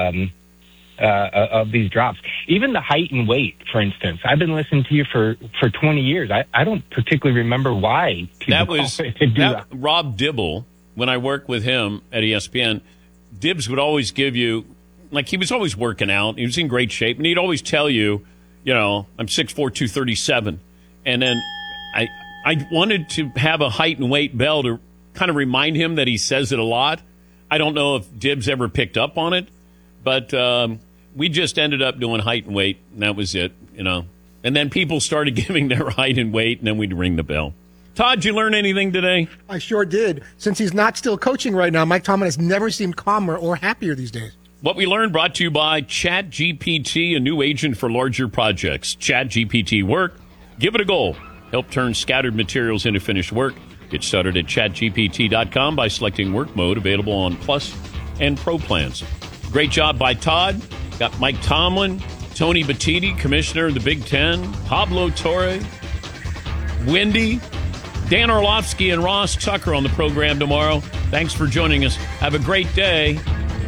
of these drops. Even the height and weight, for instance. I've been listening to you for 20 years. I don't particularly remember why people that. Rob Dibble, when I worked with him at ESPN, Dibbs would always give you, like, he was always working out. He was in great shape, and he'd always tell you, you know, I'm 6'4", 237. And then I wanted to have a height and weight bell to kind of remind him that he says it a lot. I don't know if Dibbs ever picked up on it, but we just ended up doing height and weight, and that was it, you know. And then people started giving their height and weight, and then we'd ring the bell. Todd, did you learn anything today? I sure did. Since he's not still coaching right now, Mike Tomlin has never seemed calmer or happier these days. What we learned brought to you by ChatGPT, a new agent for larger projects. ChatGPT Work. Give it a go. Help turn scattered materials into finished work. Get started at chatgpt.com by selecting work mode, available on Plus and Pro plans. Great job by Todd. Got Mike Tomlin, Tony Batiti, commissioner of the Big Ten, Pablo Torre, Wendy, Dan Orlovsky, and Ross Tucker on the program tomorrow. Thanks for joining us. Have a great day.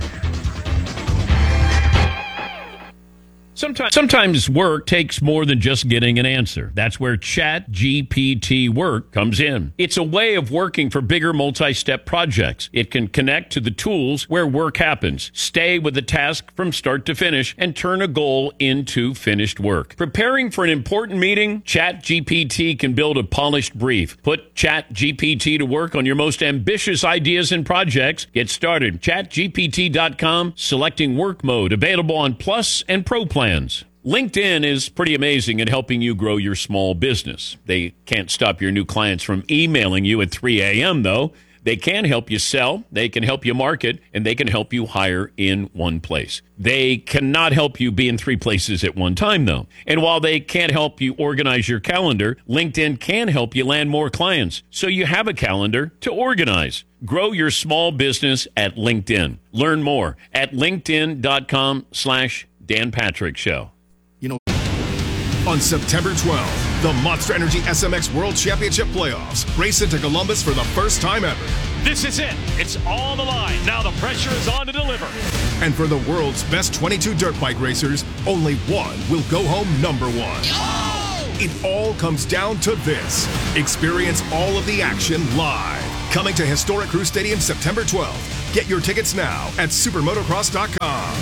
Sometimes work takes more than just getting an answer. That's where ChatGPT Work comes in. It's a way of working for bigger multi-step projects. It can connect to the tools where work happens, stay with the task from start to finish, and turn a goal into finished work. Preparing for an important meeting? ChatGPT can build a polished brief. Put ChatGPT to work on your most ambitious ideas and projects. Get started. ChatGPT.com, selecting work mode, available on Plus and Pro plans. LinkedIn is pretty amazing at helping you grow your small business. They can't stop your new clients from emailing you at 3 a.m., though. They can help you sell, they can help you market, and they can help you hire in one place. They cannot help you be in 3 places at one time, though. And while they can't help you organize your calendar, LinkedIn can help you land more clients, so you have a calendar to organize. Grow your small business at LinkedIn. Learn more at linkedin.com/Dan Patrick Show. On September 12th, the Monster Energy SMX World Championship Playoffs race into Columbus for the first time ever. This is it. It's on the line. Now the pressure is on to deliver. And for the world's best 22 dirt bike racers, only one will go home number one. It all comes down to this. Experience all of the action live. Coming to Historic Crew Stadium September 12th. Get your tickets now at supermotocross.com.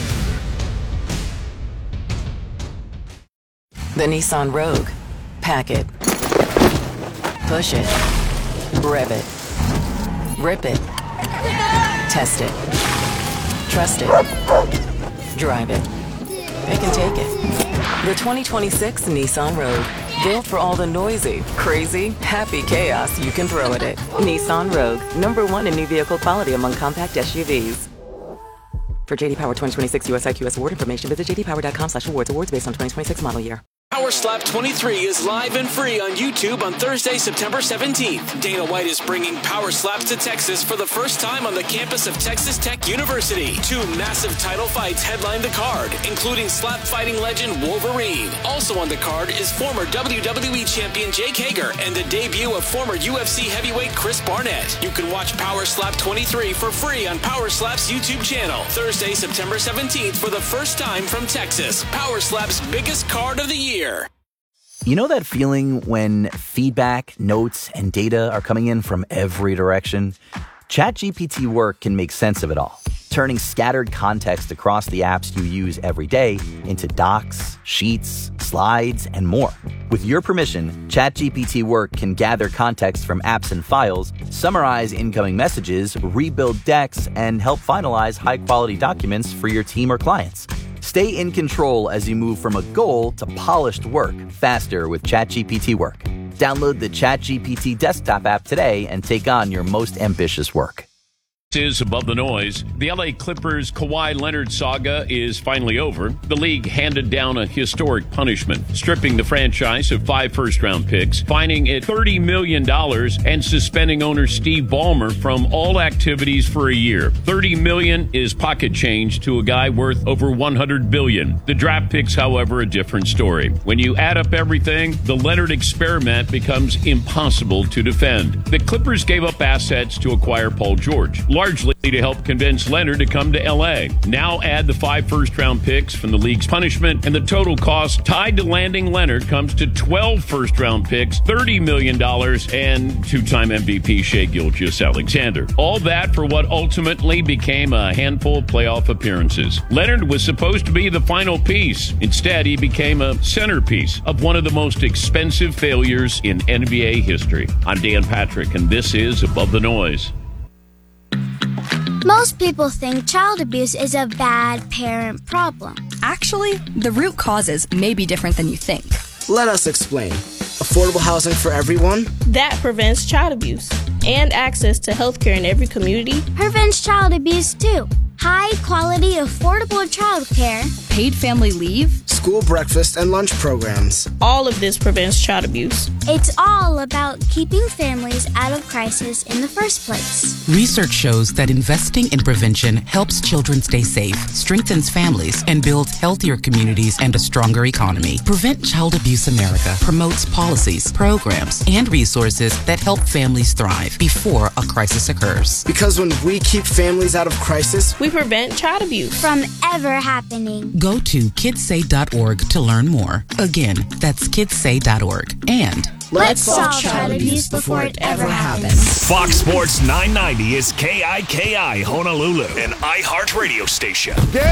The Nissan Rogue. Pack it. Push it. Rev it. Rip it. Test it. Trust it. Drive it. Pick and take it. The 2026 Nissan Rogue. Built for all the noisy, crazy, happy chaos you can throw at it. Nissan Rogue. #1 in new vehicle quality among compact SUVs. For JD Power 2026 US IQS award information, visit jdpower.com/awards. Awards based on 2026 model year. Power Slap 23 is live and free on YouTube on Thursday, September 17th. Dana White is bringing Power Slaps to Texas for the first time on the campus of Texas Tech University. 2 massive title fights headline the card, including slap fighting legend Wolverine. Also on the card is former WWE champion Jake Hager and the debut of former UFC heavyweight Chris Barnett. You can watch Power Slap 23 for free on Power Slap's YouTube channel. Thursday, September 17th for the first time from Texas. Power Slap's biggest card of the year. You know that feeling when feedback, notes, and data are coming in from every direction? ChatGPT Work can make sense of it all, turning scattered context across the apps you use every day into docs, sheets, slides, and more. With your permission, ChatGPT Work can gather context from apps and files, summarize incoming messages, rebuild decks, and help finalize high-quality documents for your team or clients. Stay in control as you move from a goal to polished work faster with ChatGPT Work. Download the ChatGPT desktop app today and take on your most ambitious work. This is Above the Noise. The LA Clippers Kawhi Leonard saga is finally over. The league handed down a historic punishment, stripping the franchise of 5 first-round picks, fining it $30 million, and suspending owner Steve Ballmer from all activities for a year. $30 million is pocket change to a guy worth over $100 billion. The draft picks, however, a different story. When you add up everything, the Leonard experiment becomes impossible to defend. The Clippers gave up assets to acquire Paul George, largely to help convince Leonard to come to L.A. Now add the 5 first-round picks from the league's punishment, and the total cost tied to landing Leonard comes to 12 first-round picks, $30 million, and 2-time MVP Shai Gilgeous-Alexander. All that for what ultimately became a handful of playoff appearances. Leonard was supposed to be the final piece. Instead, he became a centerpiece of one of the most expensive failures in NBA history. I'm Dan Patrick, and this is Above the Noise. Most people think child abuse is a bad parent problem. Actually, the root causes may be different than you think. Let us explain. Affordable housing for everyone? That prevents child abuse. And access to healthcare in every community. Prevents child abuse too. High quality, affordable childcare. Paid family leave. School breakfast and lunch programs. All of this prevents child abuse. It's all about keeping families out of crisis in the first place. Research shows that investing in prevention helps children stay safe, strengthens families, and builds healthier communities and a stronger economy. Prevent Child Abuse America promotes policies, programs, and resources that help families thrive before a crisis occurs. Because when we keep families out of crisis, we prevent child abuse from ever happening. Go to kidssay.org to learn more. Again, that's kidssay.org. And let's solve child abuse before it ever happens. Fox Sports 990 is KIKI Honolulu, an iHeartRadio station.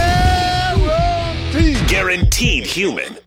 Guaranteed human.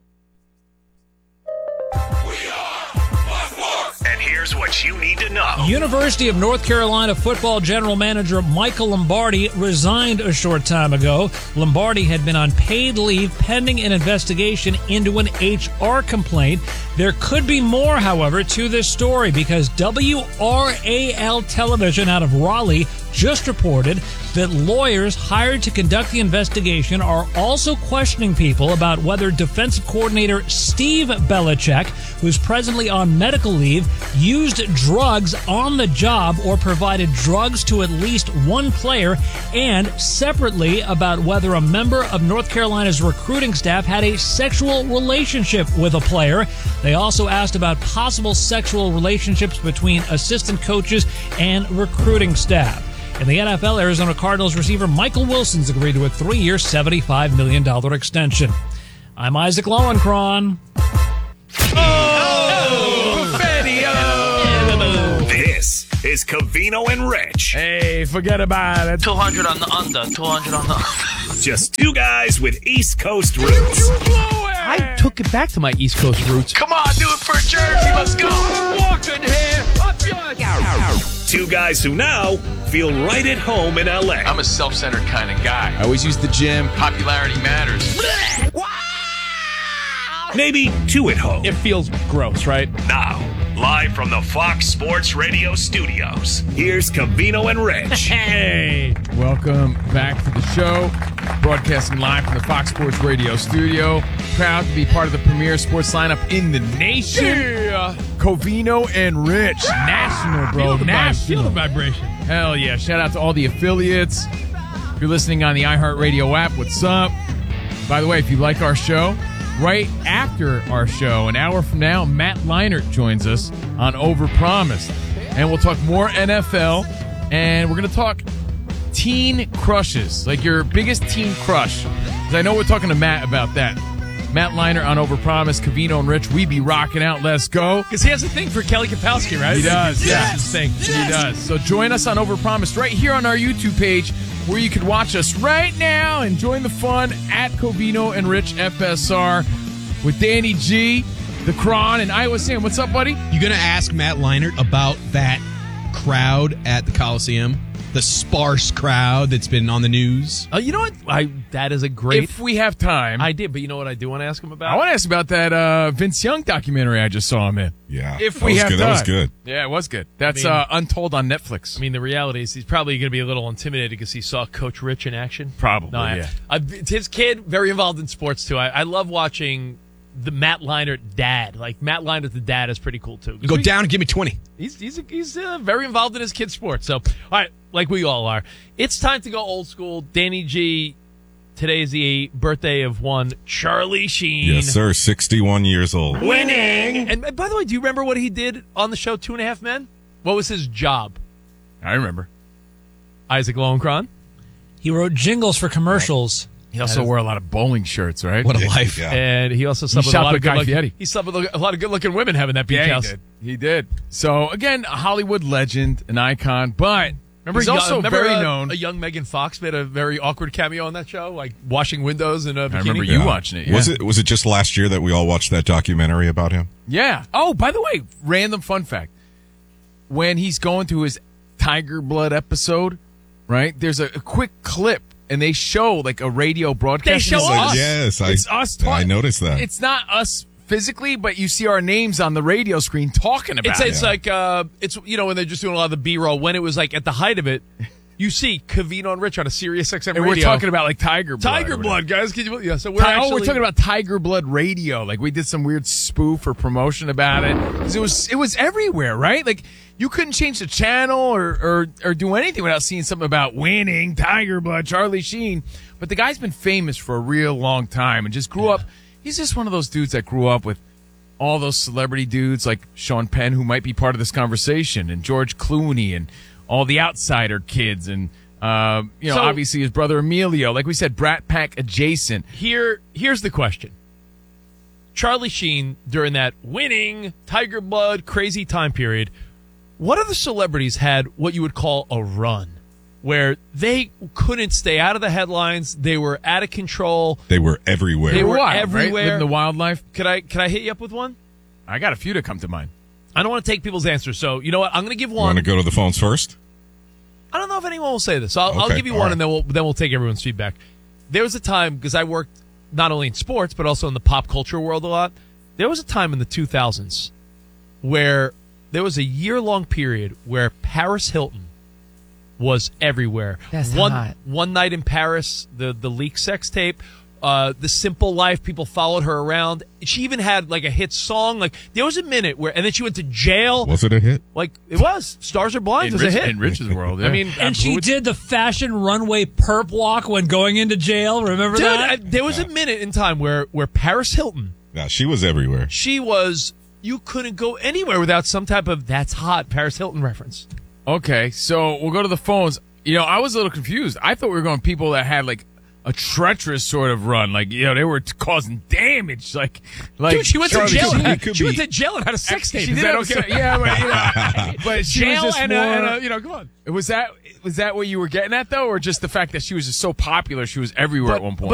And here's what you need to know. University of North Carolina football general manager Michael Lombardi resigned a short time ago. Lombardi had been on paid leave pending an investigation into an HR complaint. There could be more, however, to this story because WRAL Television out of Raleigh just reported that lawyers hired to conduct the investigation are also questioning people about whether defensive coordinator Steve Belichick, who's presently on medical leave, used drugs on the job or provided drugs to at least one player, and separately about whether a member of North Carolina's recruiting staff had a sexual relationship with a player. They also asked about possible sexual relationships between assistant coaches and recruiting staff. In the NFL, Arizona Cardinals receiver Michael Wilson's agreed to a 3-year, $75 million extension. I'm Isaac Lowenkron. This is Covino and Rich. Hey, forget about it. 200 on the under. 200 on the under. Just two guys with East Coast roots. I took it back to my East Coast roots. Come on, do it for Jersey. Let's go. Walking here. Up yours. Two guys who now feel right at home in L.A. I'm a self-centered kind of guy. I always use the gym. Popularity matters. Maybe two at home. It feels gross, right? Now, live from the Fox Sports Radio studios, here's Covino and Rich. Hey, welcome back to the show. Broadcasting live from the Fox Sports Radio studio. Proud to be part of the premier sports lineup in the nation. Yeah. Covino and Rich. National, bro. National. Feel the vibration. Hell yeah. Shout out to all the affiliates. If you're listening on the iHeartRadio app, what's up? By the way, if you like our show, right after our show, an hour from now, Matt Leinart joins us on Overpromised. And we'll talk more NFL, and we're going to talk teen crushes, like your biggest teen crush. Because I know we're talking to Matt about that. Matt Leinart on Overpromised, Covino and Rich. We be rocking out. Let's go. Because he has a thing for Kelly Kapowski, right? He does. Yes. His thing. He does. So join us on Overpromised right here on our YouTube page, where you can watch us right now and join the fun at Covino and Rich FSR with Danny G, the Cron, and Iowa Sam. What's up, buddy? You going to ask Matt Leinart about that crowd at the Coliseum? The sparse crowd that's been on the news? You know what? That is a great... If we have time. I did, but you know what I do want to ask him about? I want to ask about that Vince Young documentary I just saw him in. Yeah. If we have time. That was good. Yeah, it was good. That's Untold on Netflix. I mean, the reality is he's probably going to be a little intimidated because he saw Coach Rich in action. Probably, no, yeah. His kid, very involved in sports, too. I love watching the Matt Leinart dad. Like, Matt Leinart, the dad, is pretty cool, too. Go down and give me 20. He's very involved in his kid's sports. So, all right, like we all are. It's time to go old school. Danny G, today is the birthday of one Charlie Sheen. Yes, sir. 61 years old. Winning! And by the way, do you remember what he did on the show 2.5 Men? What was his job? I remember. Isaac Lowenkron? He wrote jingles for commercials. He also wore a lot of bowling shirts, right? What a life. Yeah. And he also slept with a lot of good-looking women having that beach house. He did. So, again, a Hollywood legend, an icon, but he's also very known. A young Megan Fox made a very awkward cameo on that show, like washing windows in a bikini. I remember you watching it. Yeah. Was it just last year that we all watched that documentary about him? Yeah. Oh, by the way, random fun fact. When he's going through his Tiger Blood episode, right, there's a quick clip. And they show like a radio broadcast. They show us. Yes, it's us. I noticed that. It's not us physically, but you see our names on the radio screen talking about it. It's like when they're just doing a lot of the B-roll. When it was like at the height of it, you see Covino and Rich on a Sirius XM radio. And we're talking about like Tiger Blood. Tiger Blood, guys. So we're talking about Tiger Blood radio. Like we did some weird spoof or promotion about it. 'Cause it was everywhere, right? Like you couldn't change the channel or do anything without seeing something about winning, Tiger Blood, Charlie Sheen. But the guy's been famous for a real long time and just grew up. He's just one of those dudes that grew up with all those celebrity dudes like Sean Penn, who might be part of this conversation, and George Clooney and all the Outsider kids and, obviously his brother Emilio. Like we said, Brat Pack adjacent. Here's the question. Charlie Sheen, during that winning, Tiger Blood, crazy time period, what other celebrities had what you would call a run? Where they couldn't stay out of the headlines, they were out of control. They were everywhere. They were wild, everywhere. Right? Living the wildlife. Could I hit you up with one? I got a few to come to mind. I don't want to take people's answers, so you know what? I'm going to give one. You want to go to the phones first? I don't know if anyone will say this. I'll give you one, right. And then we'll take everyone's feedback. There was a time, because I worked not only in sports but also in the pop culture world a lot. There was a time in the 2000s where there was a year-long period where Paris Hilton was everywhere. That's hot. One night in Paris, the leak sex tape. The Simple Life, people followed her around. She even had like a hit song. Like there was a minute where, and then she went to jail. Was it a hit? Like it was. Stars Are Blind was a hit in Rich's world. Yeah. I mean, and she did the fashion runway perp walk when going into jail. Remember that? There was a minute in time where Paris Hilton. Yeah, she was everywhere. She was. You couldn't go anywhere without some type of "that's hot" Paris Hilton reference. Okay, so we'll go to the phones. You know, I was a little confused. I thought we were going people that had like a treacherous sort of run, like they were causing damage. Like dude, she went to jail. She went be- to jail and had a sex tape. She Is did that have okay? yeah, but she Jail was just and more, come on. Was that what you were getting at though, or just the fact that she was just so popular? She was everywhere at one point.